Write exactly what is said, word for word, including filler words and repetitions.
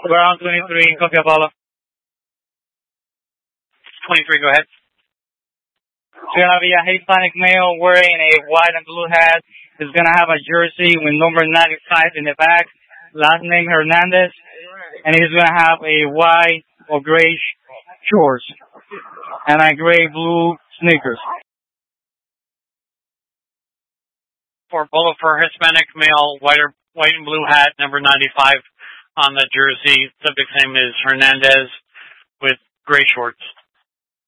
Around twenty-three, copy Apollo. twenty-three, go ahead. It's going to be a Hispanic male wearing a white and blue hat. He's going to have a jersey with number ninety-five in the back. Last name Hernandez. And he's going to have a white or gray shorts and a gray-blue sneakers. For bullet for Hispanic male, white or white and blue hat, number ninety-five on the jersey. Subject's name is Hernandez with gray shorts.